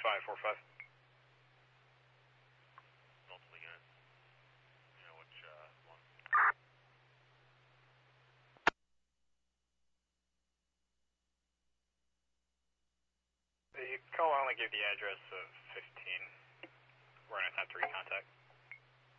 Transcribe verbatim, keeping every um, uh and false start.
five four five. Multiple units. You know which uh, one? The call only gave the address of fifteen. We're going to attempt to recontact.